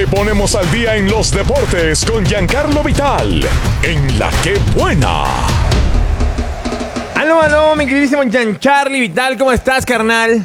ponemos al día en los deportes con Giancarlo Vital, en La Que Buena. Aló, mi queridísimo Giancarlo Vital, ¿cómo estás, carnal?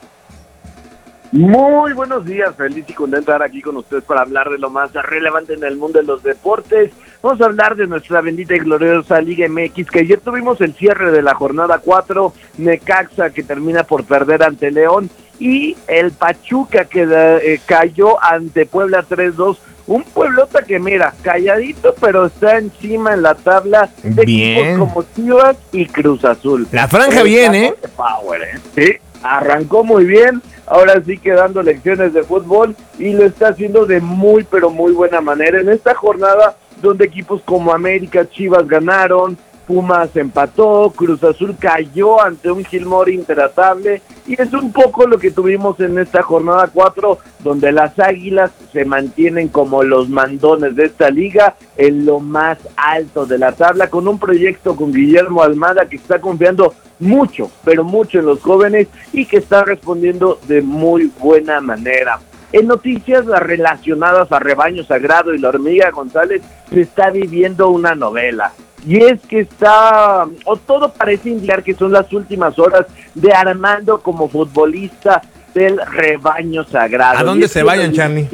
Muy buenos días, feliz y contento de estar aquí con ustedes para hablar de lo más relevante en el mundo de los deportes. Vamos a hablar de nuestra bendita y gloriosa Liga MX, que ayer tuvimos el cierre de la jornada 4, Necaxa que termina por perder ante León, y el Pachuca que cayó ante Puebla 3-2. Un Pueblota que mira, calladito, pero está encima en la tabla de Bien. equipos como Chivas y Cruz Azul. La franja bien, ¿eh? Power, sí, arrancó muy bien. Ahora sí que dando lecciones de fútbol y lo está haciendo de muy pero muy buena manera en esta jornada donde equipos como América, Chivas ganaron, Pumas empató, Cruz Azul cayó ante un Gilmore intratable, y es un poco lo que tuvimos en esta jornada 4, donde las Águilas se mantienen como los mandones de esta liga en lo más alto de la tabla, con un proyecto con Guillermo Almada que está confiando mucho, pero mucho en los jóvenes y que está respondiendo de muy buena manera. En noticias relacionadas a Rebaño Sagrado y la Hormiga González se está viviendo una novela. Y es que todo parece indicar que son las últimas horas de Armando como futbolista del Rebaño Sagrado. ¿A dónde se vayan, Charlie?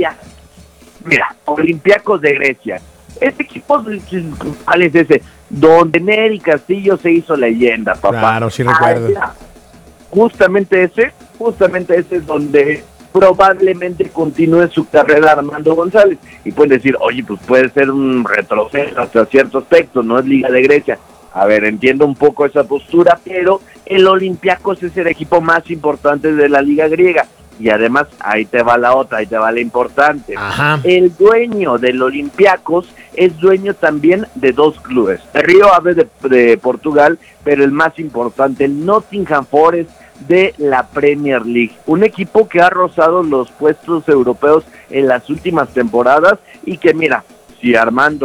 Mira, Olympiacos de Grecia. Este equipo, ¿cuál es ese? Donde Neri Castillo se hizo leyenda, papá. Claro, sí recuerdo. Mira, justamente ese es donde probablemente continúe su carrera Armando González, y pueden decir, oye, pues puede ser un retroceso hasta cierto aspecto, no es Liga de Grecia. A ver, entiendo un poco esa postura, pero el Olympiacos es el equipo más importante de la Liga griega, y además, ahí te va la otra, ahí te va la importante. Ajá. El dueño del Olympiacos es dueño también de dos clubes, el Río Ave de Portugal, pero el más importante, el Nottingham Forest de la Premier League, un equipo que ha rozado los puestos europeos en las últimas temporadas, y que mira, si Armando